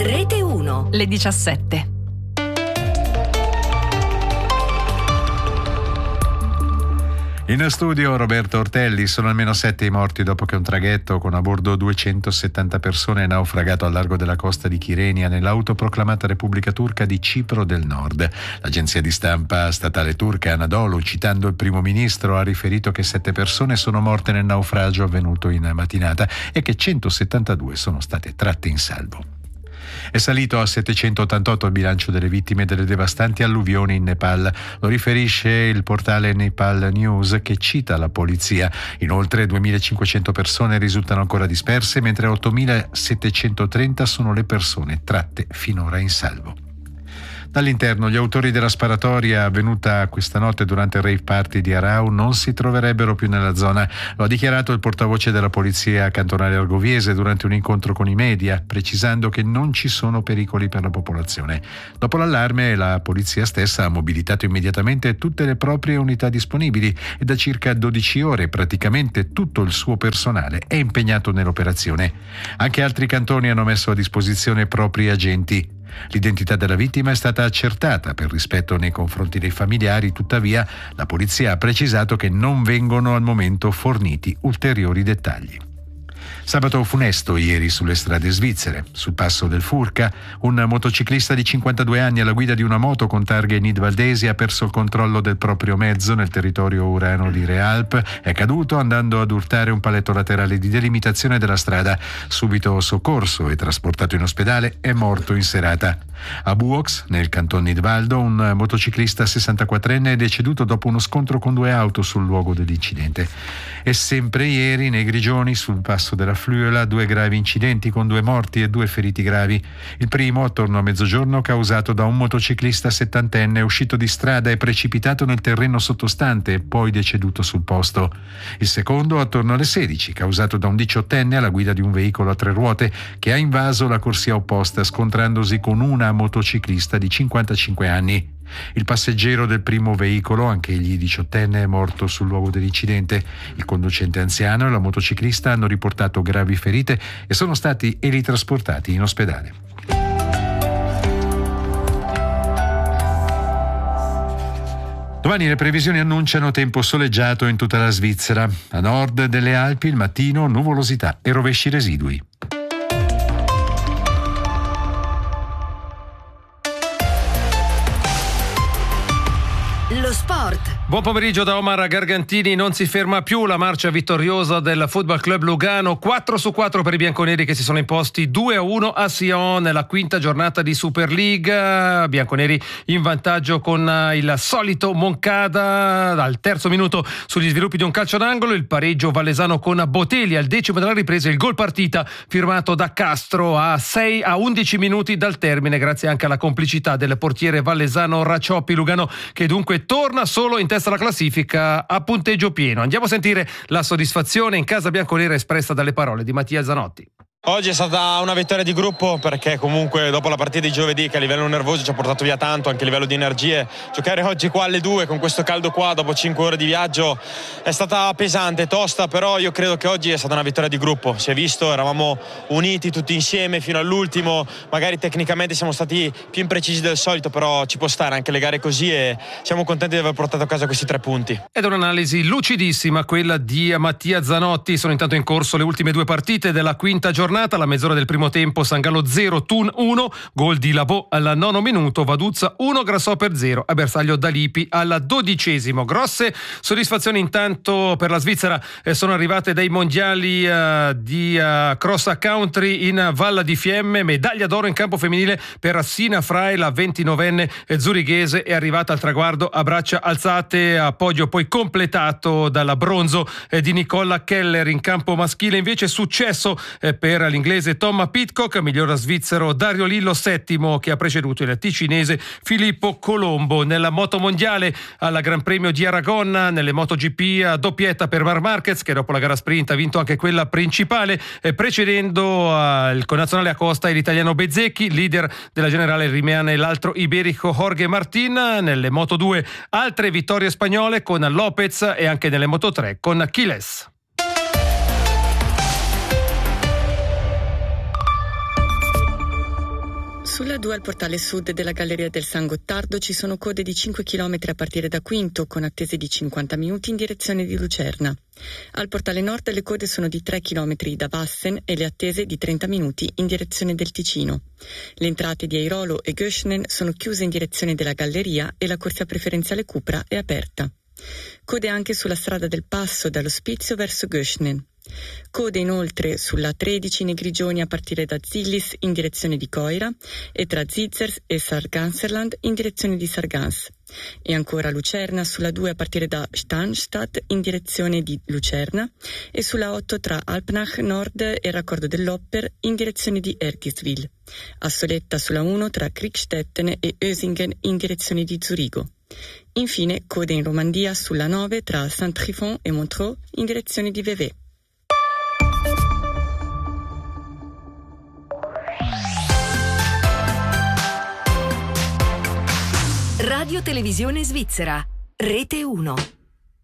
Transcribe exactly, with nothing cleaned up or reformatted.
Rete uno. Le diciassette. In studio Roberto Ortelli. Sono almeno sette i morti dopo che un traghetto con a bordo duecentosettanta persone è naufragato al largo della costa di Kyrenia nell'autoproclamata Repubblica Turca di Cipro del Nord. L'agenzia di stampa statale turca Anadolu, citando il primo ministro, ha riferito che sette persone sono morte nel naufragio avvenuto in mattinata e che centosettantadue sono state tratte in salvo. È salito a settecentottantotto il bilancio delle vittime delle devastanti alluvioni in Nepal. Lo riferisce il portale Nepal News, che cita la polizia. Inoltre duemilacinquecento persone risultano ancora disperse, mentre ottomilasettecentotrenta sono le persone tratte finora in salvo. Dall'interno, gli autori della sparatoria avvenuta questa notte durante il rave party di Arau non si troverebbero più nella zona. Lo ha dichiarato il portavoce della polizia cantonale argoviese durante un incontro con i media, precisando che non ci sono pericoli per la popolazione. Dopo l'allarme, la polizia stessa ha mobilitato immediatamente tutte le proprie unità disponibili e da circa dodici ore praticamente tutto il suo personale è impegnato nell'operazione. Anche altri cantoni hanno messo a disposizione propri agenti. L'identità della vittima è stata accertata per rispetto nei confronti dei familiari, tuttavia la polizia ha precisato che non vengono al momento forniti ulteriori dettagli. Sabato funesto ieri sulle strade svizzere. Sul passo del Furka, un motociclista di cinquantadue anni alla guida di una moto con targhe nidvaldesi ha perso il controllo del proprio mezzo nel territorio urano di Realp, è caduto andando ad urtare un paletto laterale di delimitazione della strada. Subito soccorso e trasportato in ospedale, è morto in serata. A Buox, nel canton Nidvaldo, un motociclista sessantaquattrenne è deceduto dopo uno scontro con due auto sul luogo dell'incidente. E sempre ieri, nei Grigioni, sul passo della Fluela, due gravi incidenti con due morti e due feriti gravi. Il primo, attorno a mezzogiorno, causato da un motociclista settantenne uscito di strada e precipitato nel terreno sottostante e poi deceduto sul posto. Il secondo, attorno alle sedici, causato da un diciottenne alla guida di un veicolo a tre ruote che ha invaso la corsia opposta scontrandosi con una motociclista di cinquantacinque anni. Il passeggero del primo veicolo, anche egli diciottenne, è morto sul luogo dell'incidente. Il conducente anziano e la motociclista hanno riportato gravi ferite e sono stati elitrasportati in ospedale. Domani le previsioni annunciano tempo soleggiato in tutta la Svizzera. A nord delle Alpi il mattino nuvolosità e rovesci residui. Lo sport. Buon pomeriggio da Omar Gargantini. Non si ferma più la marcia vittoriosa del Football Club Lugano, quattro su quattro per i bianconeri che si sono imposti due a uno a Sion nella quinta giornata di Super League. Bianconeri in vantaggio con il solito Moncada al terzo minuto sugli sviluppi di un calcio d'angolo, il pareggio valesano con Botelli al decimo della ripresa, il gol partita firmato da Castro a sei a undici minuti dal termine, grazie anche alla complicità del portiere valesano Racioppi. Lugano che dunque torna solo in testa alla classifica a punteggio pieno. Andiamo a sentire la soddisfazione in casa bianconera espressa dalle parole di Mattia Zanotti. Oggi è stata una vittoria di gruppo perché comunque dopo la partita di giovedì, che a livello nervoso ci ha portato via tanto, anche a livello di energie, giocare oggi qua alle due con questo caldo qua dopo cinque ore di viaggio è stata pesante, tosta, però io credo che oggi è stata una vittoria di gruppo. Si è visto, eravamo uniti tutti insieme fino all'ultimo, magari tecnicamente siamo stati più imprecisi del solito, però ci può stare anche le gare così e siamo contenti di aver portato a casa questi tre punti. Ed è un'analisi lucidissima quella di Mattia Zanotti. Sono intanto in corso le ultime due partite della quinta giornata. La mezz'ora del primo tempo, San Gallo zero, Thun uno, gol di Labò al nono minuto, Vaduzza uno, Grasshopper zero, a bersaglio Dalipi al dodicesimo. Grosse soddisfazioni intanto per la Svizzera eh, sono arrivate dai mondiali uh, di uh, cross country in Val di Fiemme. Medaglia d'oro in campo femminile per Sina Frey, la ventinovenne zurighese è arrivata al traguardo a braccia alzate, a podio poi completato dalla bronzo eh, di Nicola Keller. In campo maschile invece successo eh, per l'inglese Tom Pidcock, miglior svizzero Dario Lillo settimo, che ha preceduto il ticinese Filippo Colombo. Nella moto mondiale al Gran Premio di Aragon, nelle MotoGP doppietta per Marc Marquez, che dopo la gara sprint ha vinto anche quella principale, eh, precedendo uh, il connazionale Acosta e l'italiano Bezzecchi. Leader della generale rimane l'altro iberico Jorge Martin. Nelle Moto due altre vittorie spagnole con Lopez e anche nelle Moto tre con Quiles. Sulla due al portale sud della Galleria del San Gottardo ci sono code di cinque chilometri a partire da Quinto, con attese di cinquanta minuti in direzione di Lucerna. Al portale nord le code sono di tre chilometri da Wassen e le attese di trenta minuti in direzione del Ticino. Le entrate di Airolo e Göschnen sono chiuse in direzione della Galleria e la corsia preferenziale Cupra è aperta. Code anche sulla strada del Passo dall'Ospizio verso Göschnen. Code inoltre sulla tredici nei Grigioni a partire da Zillis in direzione di Coira e tra Zizers e Sarganserland in direzione di Sargans. E ancora Lucerna sulla due a partire da Stanstadt in direzione di Lucerna e sulla otto tra Alpnach Nord e Raccordo dell'Opper in direzione di Ergiswil. A Soletta sulla uno tra Kriegstetten e Ösingen in direzione di Zurigo. Infine code in Romandia sulla nove tra Saint-Trifon e Montreux in direzione di Vevey. Radio Televisione Svizzera, Rete uno.